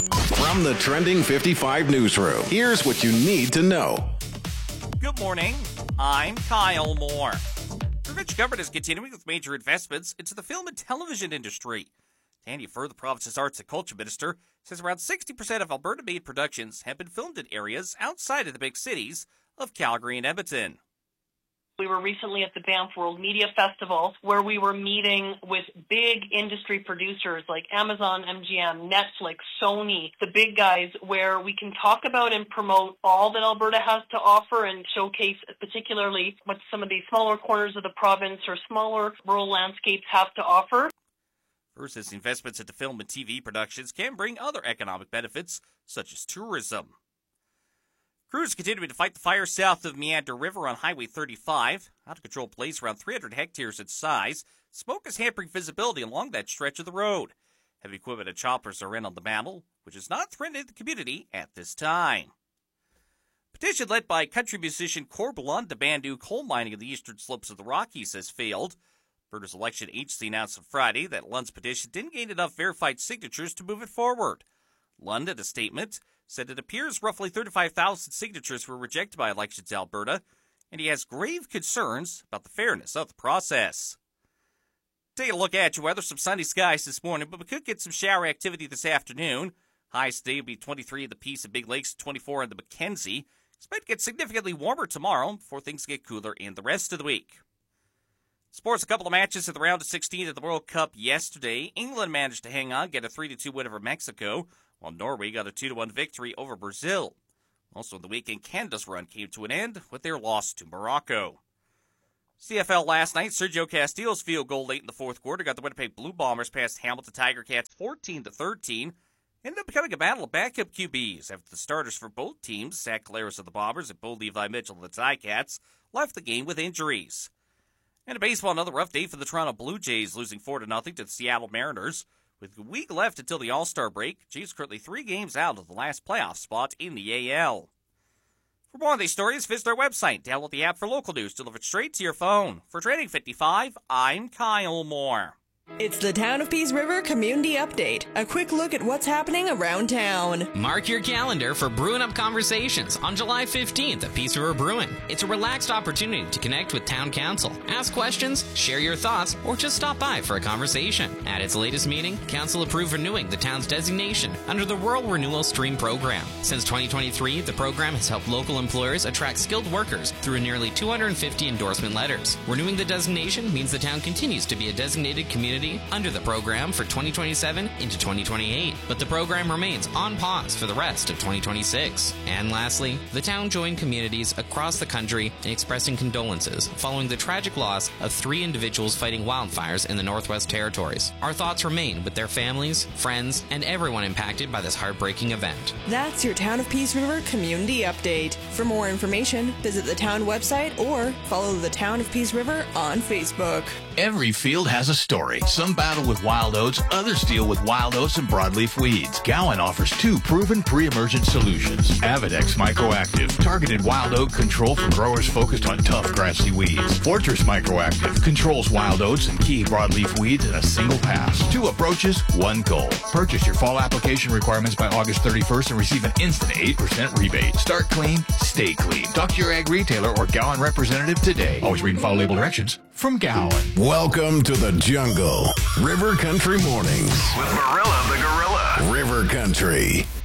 From the Trending 55 newsroom, here's what you need to know. Good morning. I'm Kyle Moore. The provincial government is continuing with major investments into the film and television industry. Tanya Fur, the province's arts and culture minister, says around 60% of Alberta-made productions have been filmed in areas outside of the big cities of Calgary and Edmonton. We were recently at the Banff World Media Festival where we were meeting with big industry producers like Amazon, MGM, Netflix, Sony, the big guys, where we can talk about and promote all that Alberta has to offer and showcase particularly what some of these smaller corners of the province or smaller rural landscapes have to offer. Versus investments into film and TV productions can bring other economic benefits, such as tourism. Crews continuing to fight the fire south of Meander River on Highway 35. Out-of-control blaze around 300 hectares in size. Smoke is hampering visibility along that stretch of the road. Heavy equipment and choppers are in on the battle, which is not threatening the community at this time. Petition led by country musician Corb Lund to ban new coal mining in the eastern slopes of the Rockies has failed. Alberta's election agency announced on Friday that Lund's petition didn't gain enough verified signatures to move it forward. Lund, in a statement, said it appears roughly 35,000 signatures were rejected by Elections Alberta, and he has grave concerns about the fairness of the process. Take a look at your weather. Some sunny skies this morning, but we could get some shower activity this afternoon. Highs today will be 23 in the Peace and Big Lakes, 24 in the Mackenzie. Expect to get significantly warmer tomorrow before things get cooler in the rest of the week. Sports, a couple of matches in the round of 16 of the World Cup yesterday. England managed to hang on, get a 3-2 win over Mexico, while Norway got a 2-1 victory over Brazil. Also in the weekend, Canada's run came to an end with their loss to Morocco. CFL last night, Sergio Castillo's field goal late in the fourth quarter got the Winnipeg Blue Bombers past Hamilton Tiger Cats 14-13. Ended up becoming a battle of backup QBs after the starters for both teams, Zach Collaros of the Bombers and Bo Levi Mitchell of the Ticats, left the game with injuries. And in baseball, another rough day for the Toronto Blue Jays, losing 4-0 to the Seattle Mariners. With a week left until the All-Star break, Jays currently 3 games out of the last playoff spot in the AL. For more on these stories, visit our website. Download the app for local news delivered straight to your phone. For Trending 55, I'm Kyle Moore. It's the Town of Peace River Community Update. A quick look at what's happening around town. Mark your calendar for Brewing Up Conversations on July 15th at Peace River Brewing. It's a relaxed opportunity to connect with Town Council, ask questions, share your thoughts, or just stop by for a conversation. At its latest meeting, Council approved renewing the town's designation under the Rural Renewal Stream program. Since 2023, the program has helped local employers attract skilled workers through nearly 250 endorsement letters. Renewing the designation means the town continues to be a designated community under the program for 2027 into 2028, but the program remains on pause for the rest of 2026. And lastly, the town joined communities across the country in expressing condolences following the tragic loss of 3 individuals fighting wildfires in the Northwest Territories. Our thoughts remain with their families, friends, and everyone impacted by this heartbreaking event. That's your Town of Peace River Community Update. For more information, visit the town website or follow the Town of Peace River on Facebook. Every field has a story. Some battle with wild oats, others deal with wild oats and broadleaf weeds. Gowan offers 2 proven pre-emergent solutions. Avidex Microactive, targeted wild oat control for growers focused on tough grassy weeds. Fortress Microactive controls wild oats and key broadleaf weeds in a single pass. 2 approaches, 1 goal. Purchase your fall application requirements by August 31st and receive an instant 8% rebate. Start clean, stay clean. Talk to your ag retailer or Gowan representative today. Always read and follow label directions from Gowan. Welcome to the jungle. River Country Mornings with Marilla the Gorilla. River Country.